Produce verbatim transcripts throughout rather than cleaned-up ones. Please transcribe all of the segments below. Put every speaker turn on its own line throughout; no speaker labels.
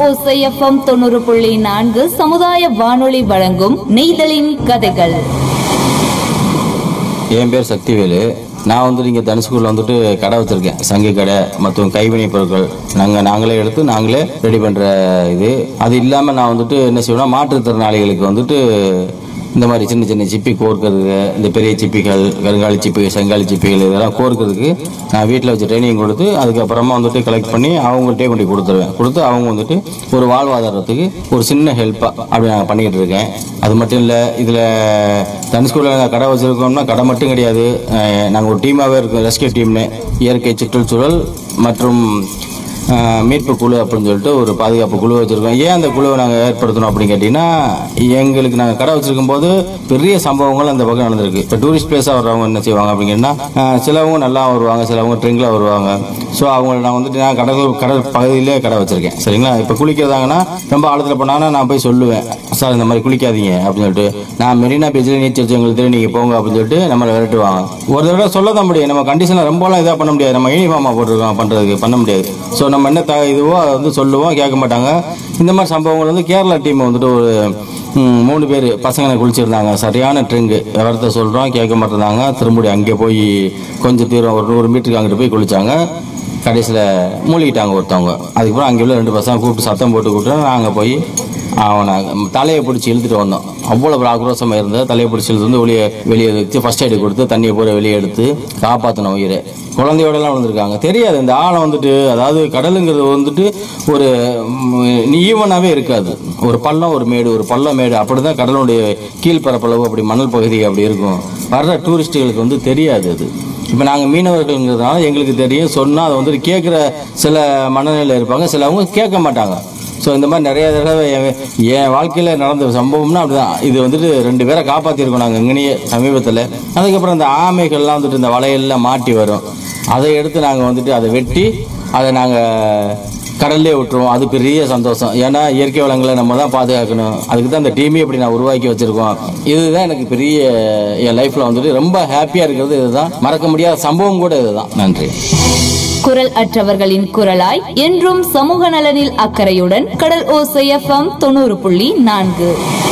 ஓசை எஃப்எம் தொண்ணூறு புள்ளி நான்கு சமுதாய வானொலி வழங்கும் நெய்தலின் கதைகள்.
என் பேர் சக்திவேலு. நான் வந்துட்டு இங்கே தனுஷ்கூரில் வந்துட்டு கடை வச்சுருக்கேன். சங்கு கடை மற்றும் கைவினை பொருட்கள் நாங்கள் நாங்களே எடுத்து நாங்களே ரெடி பண்ணுற இது. அது இல்லாமல் நான் வந்துட்டு என்ன செய்வேன்னா, மாற்றுத்திறனாளிகளுக்கு வந்துட்டு இந்த மாதிரி சின்ன சின்ன சிப்பி கோர்க்கிறதுக்கு, இந்த பெரிய சிப்பிகள், கருங்காலி சிப்பிகள், செங்காலி சிப்பிகள் இதெல்லாம் கோர்க்கிறதுக்கு நான் வீட்டில் வச்சு ட்ரைனிங் கொடுத்து அதுக்கப்புறமா வந்துட்டு கலெக்ட் பண்ணி அவங்கள்ட்டே கொண்டு கொடுத்துருவேன். கொடுத்து அவங்க வந்துட்டு ஒரு வாழ்வாதாரத்துக்கு ஒரு சின்ன ஹெல்ப்பாக அப்படி நான் பண்ணிக்கிட்டு இருக்கேன். அது மட்டும் இல்லை, இதில் தனுஷ்கூரில் நாங்கள் கடை வச்சுருக்கோம்னா கடை மட்டும் கிடையாது, நாங்கள் ஒரு டீமாகவே இருக்கோம். ரெஸ்கியூ டீம்னு இயற்கை சுற்றுச்சூழல் மற்றும் மீட்பு குழு அப்படின்னு சொல்லிட்டு ஒரு பாதுகாப்பு குழு வச்சுருக்கோம். ஏன் அந்த குழுவை நாங்கள் ஏற்படுத்தணும் அப்படின்னு கேட்டிங்கன்னா, எங்களுக்கு நாங்கள் கடை வச்சுருக்கும் போது பெரிய சம்பவங்கள் அந்த பக்கம் நடந்திருக்கு. இப்போ டூரிஸ்ட் பிளேஸாக வர்றவங்க என்ன செய்வாங்க அப்படின்னா, சிலவங்க நல்லா வருவாங்க, சிலவங்க ட்ரிங்கில் வருவாங்க. ஸோ அவங்க நான் வந்துட்டு நான் கடல் கடல் பகுதியிலே கடை வச்சுருக்கேன். சரிங்களா? இப்போ குளிக்கிறதாங்கன்னா ரொம்ப ஆழத்தில் போனாங்கன்னா நான் போய் சொல்லுவேன், சார் இந்த மாதிரி குளிக்காதீங்க அப்படின்னு சொல்லிட்டு. நான் மெரினா பீச்சில் நீச்சல் வச்சு எங்களுக்கு தெரியும், நீங்கள் போங்க அப்படின்னு சொல்லிட்டு நம்மளை விரட்டுவாங்க. ஒரு தடவை சொல்ல தான் முடியும், நம்ம கண்டிஷனில் ரொம்பலாம் இதாக பண்ண முடியாது, நம்ம யூனிஃபார்மாக போட்டிருக்கோம் பண்ணுறதுக்கு பண்ண முடியாது. ஸோ நம்ம என்ன த இதுவோ அதை வந்து சொல்லுவோம், கேட்க மாட்டாங்க. இந்த மாதிரி சம்பவங்கள் வந்து கேரளா டீம் வந்துட்டு ஒரு மூணு பேர் பசங்களை குளிச்சிருந்தாங்க. சரியான ட்ரிங்கு, விவரத்தை சொல்கிறோம், கேட்க மாட்டேறாங்க. திரும்பி அங்கே போய் கொஞ்சம் தூரம் ஒரு நூறு மீட்டருக்கு அங்கிட்டு போய் குளித்தாங்க. கடைசியில் மூழ்கிட்டாங்க ஒருத்தவங்க. அதுக்கப்புறம் அங்கே உள்ள ரெண்டு பசங்க கூப்பிட்டு சத்தம் போட்டு கூப்பிட்டு நாங்கள் போய் அவனை தலையை பிடிச்சி இழுத்துட்டு வந்தோம். அவ்வளோ ஆக்ரோஷமாக இருந்தது. தலையை பிடிச்சி இழுத்து வந்து வெளியே வெளியே வச்சு ஃபர்ஸ்ட் எய்டு கொடுத்து தண்ணியை பூரா வெளியே எடுத்து காப்பாற்றின உயிரை. குழந்தையோடலாம் விழுந்திருக்காங்க. தெரியாது இந்த ஆழை வந்துட்டு, அதாவது கடலுங்கிறது வந்துட்டு ஒரு ஈவனாகவே இருக்காது. ஒரு பள்ளம் ஒரு மேடு, ஒரு பள்ளம் மேடு, அப்படி தான் கடலுடைய கீழ்பரப்பளவு அப்படி மணல் பகுதி அப்படி இருக்கும். வர்ற டூரிஸ்ட்டுகளுக்கு வந்து தெரியாது அது. இப்போ நாங்கள் மீனவர்கள்ங்கிறதுனால எங்களுக்கு தெரியும். சொன்னால் அதை வந்துட்டு கேட்குற சில மனநிலையில் இருப்பாங்க, சிலவங்க கேட்க மாட்டாங்க. ஸோ இந்த மாதிரி நிறைய தடவை என் வாழ்க்கையில் நடந்த சம்பவம்னா அப்படிதான். இது வந்துட்டு ரெண்டு பேரை காப்பாற்றிருக்கோம் நாங்கள் இங்கேயே சமீபத்தில். அதுக்கப்புறம் இந்த ஆமைகள்லாம் வந்துட்டு இந்த வலையெல்லாம் மாட்டி வரும். அதை எடுத்து நாங்கள் வந்துட்டு அதை வெட்டி அதை நாங்கள் கடல்லே விட்டுருவோம். அது பெரிய சந்தோஷம். ஏன்னா இயற்கை வளங்களை நம்ம தான் பாதுகாக்கணும். அதுக்கு தான் இந்த டீமே இப்படி நான் உருவாக்கி வச்சுருக்கோம். இதுதான் எனக்கு பெரிய என் லைஃப்பில் வந்துட்டு ரொம்ப ஹாப்பியாக இருக்கிறது. இதுதான் மறக்க முடியாத சம்பவம் கூட இதுதான். நன்றி.
குரல் அற்றவர்களின் குரலாய் என்றும் சமூக நலனில் அக்கறையுடன் கடல் ஓசை எஃப்எம் தொண்ணூறு புள்ளி நான்கு.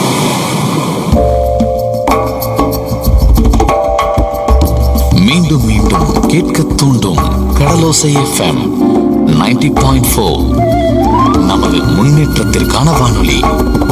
மீண்டும் மீண்டும் கேட்க தூண்டும் கடலோசை எஃப்எம் நைன்டி பாயிண்ட் ஃபோர் நமது முன்னேற்றத்திற்கான வானொலி.